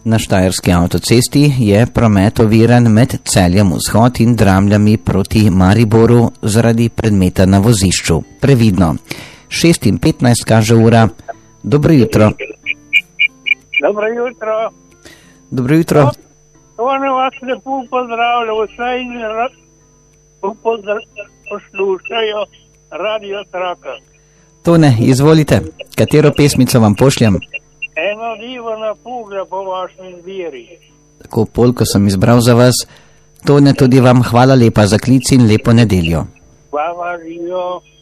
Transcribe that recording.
Na Štajerski avtocesti je promet oviran med Celjem vzhod in Dramljami proti Mariboru zaradi predmeta na vozišču. Previdno. 6:15 kaže ura. Dobro jutro. Dobro jutro. Dobro jutro. Tone vas lepo pozdravlja, vse in poslušajo Radio Traka. Tone, izvolite. Katero pesmico vam pošljem? Eno divo na Pugle po vašem izbiri. Tako polko sem izbral za vas. Tone, tudi vam hvala lepa za klic in lepo nedeljo. Hvala, živijo.